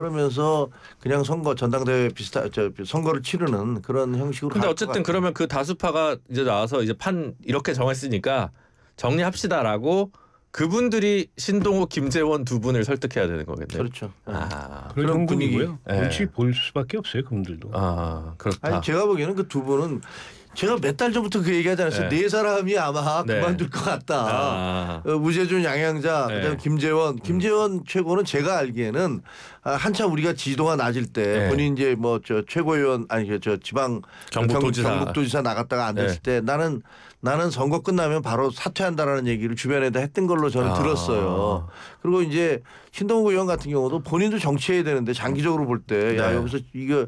그러면서 그냥 선거 전당대회 비슷한 선거를 치르는 그런 형식으로. 근데 어쨌든 그러면 그 다수파가 이제 나와서 이제 판 이렇게 정했으니까 정리합시다라고 그분들이 신동욱, 김재원 두 분을 설득해야 되는 거겠네요. 그렇죠. 그런 형국이고요. 네. 눈치 볼 수밖에 없어요, 그분들도. 그렇다. 아니 제가 보기에는 그 두 분은 제가 몇 달 전부터 그 얘기하지 않았어요. 네 사람이 아마 네. 그만둘 것 같다. 무재준, 양양자, 네. 그다음에 김재원 최고는 제가 알기에는 한참 우리가 지지도가 낮을 때 네. 본인 이제 뭐 저 최고위원 아니 저 지방 경북도지사 나갔다가 안 됐을 때 나는 선거 끝나면 바로 사퇴한다라는 얘기를 주변에다 했던 걸로 저는 들었어요. 그리고 이제 신동욱 의원 같은 경우도 본인도 정치해야 되는데 장기적으로 볼 때 야 여기서 이거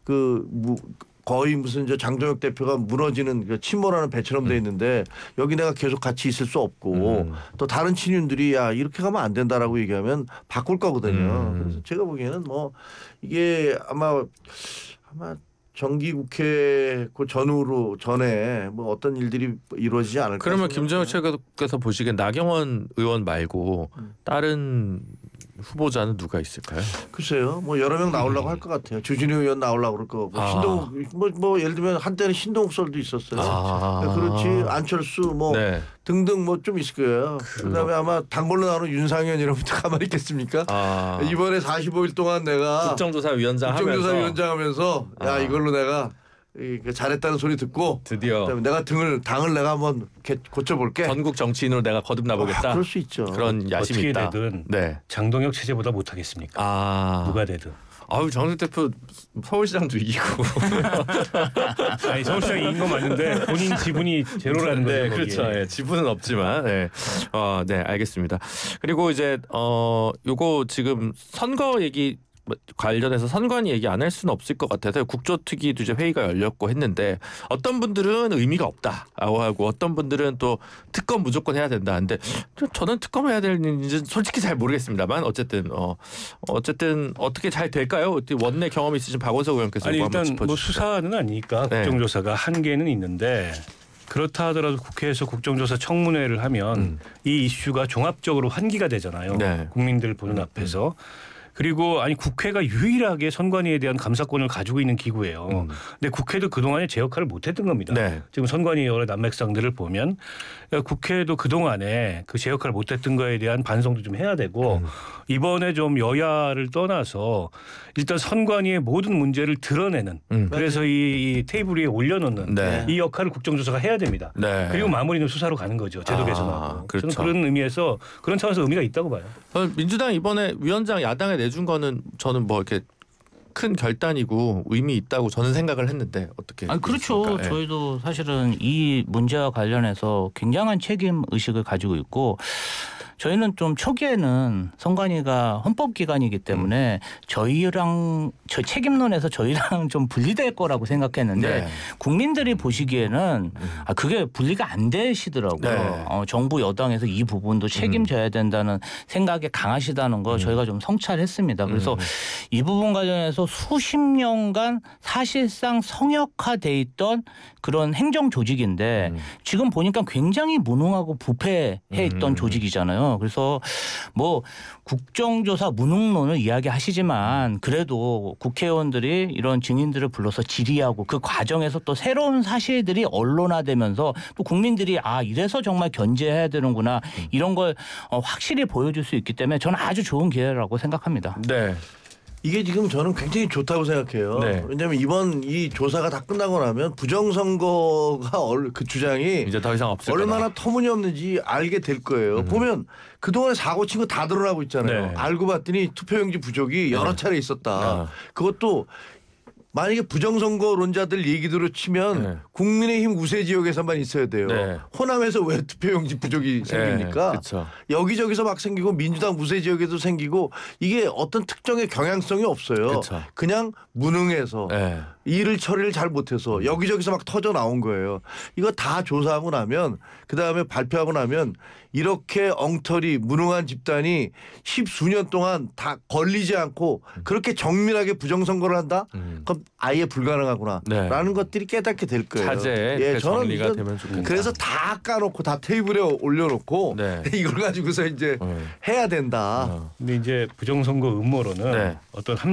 거의 무슨 저 장동혁 대표가 무너지는 그 침몰하는 배처럼 돼 있는데 여기 내가 계속 같이 있을 수 없고 또 다른 친윤들이 야 이렇게 가면 안 된다라고 얘기하면 바꿀 거거든요. 그래서 제가 보기에는 뭐 이게 아마 정기국회 그 전에 뭐 어떤 일들이 이루어지지 않을까. 그러면 김정은 최고께서 보시기엔 나경원 의원 말고 다른 후보자는 누가 있을까요? 글쎄요. 뭐 여러 명 나오려고 할 것 같아요. 주진우 의원 나오려고 그럴 거고. 신동욱 뭐 예를 들면 한때는 신동욱 썰도 있었어요. 그렇지. 안철수 뭐 등등 뭐 좀 있을 거예요. 그다음에 아마 단골로 나오는 윤상현 이름부터 가만히 있겠습니까? 이번에 45일 동안 내가 국정조사위원장 하면서 야 이걸로 내가 잘했다는 소리 듣고 드디어 내가 당을 내가 한번 고쳐볼게. 전국 정치인으로 내가 거듭나 보겠다. 그럴 수 있죠. 그런 야심이 있다. 어떻게 되든 장동혁 체제보다 못하겠습니까? 누가 되든. 아유 장동혁 대표 서울시장도 이기고. 아니 서울시장 이긴 건 맞는데 본인 지분이 제로라는 거죠. 그렇죠. 예, 지분은 없지만. 네, 알겠습니다. 그리고 이제 요거 지금 선거 얘기 관련해서 선관위 얘기 안 할 수는 없을 것 같아서 국조특위도 이제 회의가 열렸고 했는데 어떤 분들은 의미가 없다라고 하고 어떤 분들은 또 특검 무조건 해야 된다. 근데 저는 특검 해야 되는지 솔직히 잘 모르겠습니다만 어쨌든 어떻게 잘 될까요? 원내 경험이 있으신 박원석 의원께서 아니 한번 일단 뭐 수사는 아니니까 국정조사가 한계는 있는데 그렇다 하더라도 국회에서 국정조사 청문회를 하면 이 이슈가 종합적으로 환기가 되잖아요. 국민들 보는 앞에서. 그리고 국회가 유일하게 선관위에 대한 감사권을 가지고 있는 기구예요. 근데 국회도 그동안에 제 역할을 못했던 겁니다. 지금 선관위 여러 난맥상들을 보면 국회도 그동안에 그 제 역할을 못했던 거에 대한 반성도 좀 해야 되고 이번에 좀 여야를 떠나서 일단 선관위의 모든 문제를 드러내는 그래서 이 테이블 위에 올려놓는 이 역할을 국정조사가 해야 됩니다. 그리고 마무리는 수사로 가는 거죠. 제도 개선하고. 그렇죠. 저는 그런 의미에서 그런 차원에서 의미가 있다고 봐요. 민주당 이번에 위원장 야당에 내준 거는 저는 뭐 이렇게 큰 결단이고 의미 있다고 저는 생각을 했는데 어떻게? 그렇죠. 저희도 사실은 이 문제와 관련해서 굉장한 책임 의식을 가지고 있고 저희는 좀 초기에는 선관위가 헌법기관이기 때문에 저희랑 책임론에서 저희랑 좀 분리될 거라고 생각했는데 국민들이 보시기에는 그게 분리가 안 되시더라고요. 정부 여당에서 이 부분도 책임져야 된다는 생각이 강하시다는 거 저희가 좀 성찰했습니다. 그래서 이 부분 관련해서 수십 년간 사실상 성역화돼 있던 그런 행정 조직인데 지금 보니까 굉장히 무능하고 부패해 있던 조직이잖아요. 그래서 뭐 국정조사 무능론을 이야기하시지만 그래도 국회의원들이 이런 증인들을 불러서 질의하고 그 과정에서 또 새로운 사실들이 언론화되면서 또 국민들이 이래서 정말 견제해야 되는구나 이런 걸 확실히 보여줄 수 있기 때문에 저는 아주 좋은 기회라고 생각합니다. 이게 지금 저는 굉장히 좋다고 생각해요. 왜냐하면 이번 이 조사가 다 끝나고 나면 부정선거가 그 주장이 이제 더 이상 없을 얼마나 터무니없는지 알게 될 거예요. 보면 그동안에 사고 친 거 다 드러나고 있잖아요. 알고 봤더니 투표용지 부족이 여러 차례 있었다. 그것도 만약에 부정선거론자들 얘기대로 치면 국민의힘 우세 지역에서만 있어야 돼요. 호남에서 왜 투표용지 부족이 생깁니까? 여기저기서 막 생기고 민주당 우세 지역에도 생기고 이게 어떤 특정의 경향성이 없어요. 그냥 무능해서 일을 처리를 잘 못해서 여기저기서 막 터져 나온 거예요. 이거 다 조사하고 나면 그다음에 발표하고 나면 이렇게 엉터리 무능한 집단이 10수년 동안 다 걸리지 않고 그렇게 정밀하게 부정선거를 한다? 그럼 아예 불가능하구나라는 것들이 깨닫게 될 거예요. 차제 예, 저는 정리가 되면 좋겠다. 그래서 다 까놓고 다 테이블에 올려놓고 이걸 가지고서 이제 해야 된다. 근데 이제 부정선거 음모론은 어떤